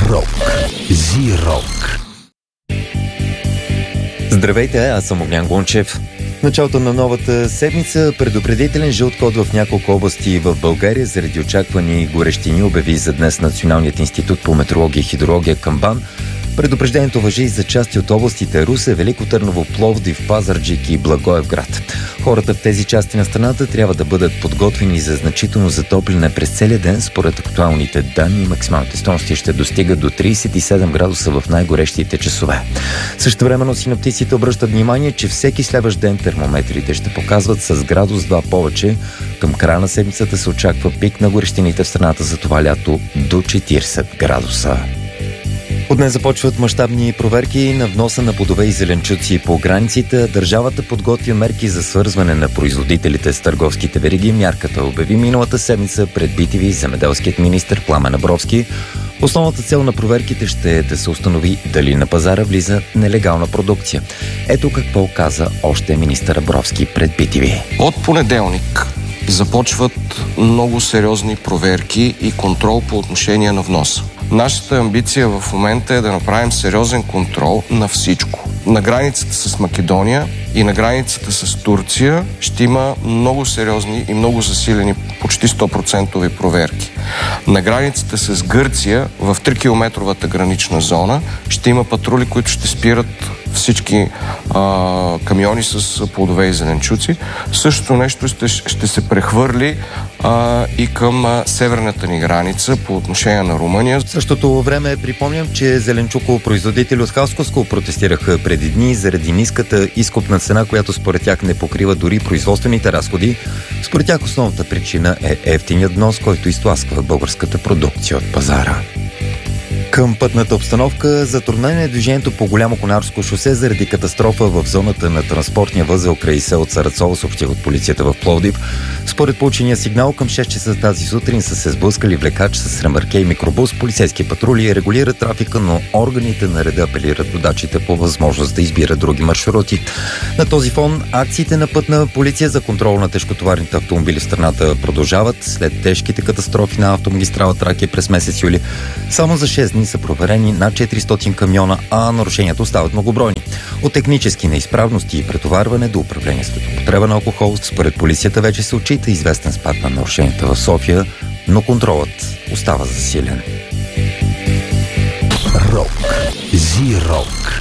Рок. Зи-рок. Здравейте, аз съм Огнян Гончев. В началото на новата седмица предупредителен жълт код в няколко области в България заради очаквани горещини обяви за днес Националният институт по метеорология и хидрология към БАН. Предупреждението важи и за части от областите Русе, Велико Търново, Пловдив, Пазарджик и Благоевград. Хората в тези части на страната трябва да бъдат подготвени за значително затопляне през целия ден. Според актуалните данни, максималните стойности ще достигат до 37 градуса в най-горещите часове. Същевременно синоптиците обръщат внимание, че всеки следващ ден термометрите ще показват с градус 2 повече. Към края на седмицата се очаква пик на горещините в страната за това лято до 40 градуса. От днес започват мащабни проверки на вноса на плодове и зеленчуци по границите. Държавата подготвя мерки за свързване на производителите с търговските вериги. Мярката обяви миналата седмица пред BTV земеделският министър Пламен Абровски. Основната цел на проверките ще е да се установи дали на пазара влиза нелегална продукция. Ето какво каза още министър Абровски пред BTV. От понеделник започват много сериозни проверки и контрол по отношение на вноса. Нашата амбиция в момента е да направим сериозен контрол на всичко. На границата с Македония и на границата с Турция ще има много сериозни и много засилени, почти 100% проверки. На границата с Гърция, в 3-километровата гранична зона, ще има патрули, които ще спират всички камиони с плодове и зеленчуци. Същото нещо ще се прехвърли и към северната ни граница по отношение на Румъния. В същото време припомням, че зеленчукопроизводители от Хасковско протестираха преди дни заради ниската изкупна цена, която според тях не покрива дори производствените разходи. Според тях основната причина е евтиният внос, който изтласква българската продукция от пазара. Към пътната обстановка, затруднено е движението по Голямо Конарско шосе заради катастрофа в зоната на транспортния възел край село Царацово, съобщи от полицията в Пловдив. Според получения сигнал, към 6 часа тази сутрин са се сблъскали влекач с ремарке и микробус. Полицейски патрули регулират трафика, но органите на реда апелират водачите по възможност да избират други маршрути. На този фон акциите на пътна полиция за контрол на тежкотоварните автомобили в страната продължават. След тежките катастрофи на автомагистрала Тракия през месец юли, само за 6 дни са проверени над 400 камиона, а нарушенията остават многобройни. От технически неизправности и претоварване до управление с употреба на алкохол, според полицията вече се отчита известен спад на нарушенията в София, но контролът остава засилен. Рок. Зи-рок.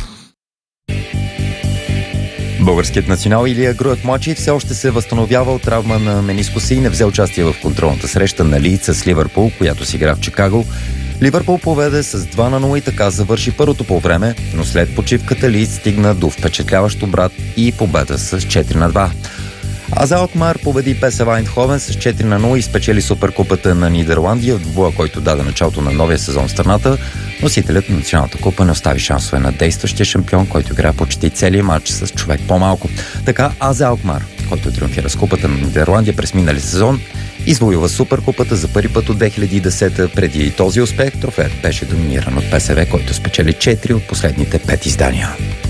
Българският национал Илия Груев младши все още се възстановява от травма на менискуса и не взе участие в контролната среща на Лийц с Ливърпул, която си игра в Чикаго. Ливърпул поведе с 2-0 и така завърши първото полувреме, но след почивката Лийц стигна до впечатляващ обрат и победа с 4-2. АЗ Алкмар победи ПСВ Айндховен с 4-0 и спечели Суперкупата на Нидерландия, в двубоя, който даде началото на новия сезон в страната. Носителят на националната купа не остави шансове на действащия шампион, който игра почти целия матч с човек по-малко. Така АЗ Алкмар, който триумфира с купата на Нидерландия през минали сезон, извоюва Суперкупата за първи път от 2010. Преди този успех трофеят беше доминиран от ПСВ, който спечели 4 от последните 5 издания.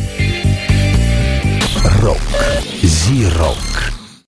Рок. Зи-рок.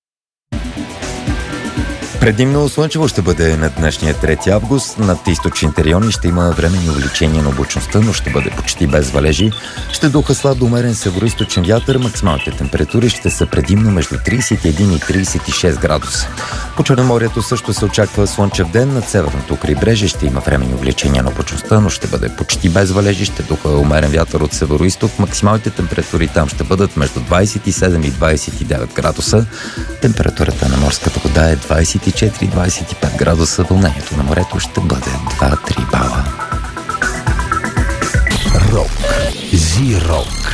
Предимно слънчево ще бъде на днешния 3 август. Над източните райони ще има временни увеличения на облачността, но ще бъде почти без валежи. Ще духа слаб до умерен североизточен вятър. Максималните температури ще са предимно между 31 и 36 градуса. По Черноморието също се очаква слънчев ден. Над северното крайбрежие ще има временни увеличения на облачността, но ще бъде почти без валежи. Ще духа умерен вятър от североизток. Максималните температури там ще бъдат между 27 и 29 градуса. Температурата на морската вода е 24-25 градуса, вълнението на морето ще бъде 2-3 бала. Рок. Зи-рок.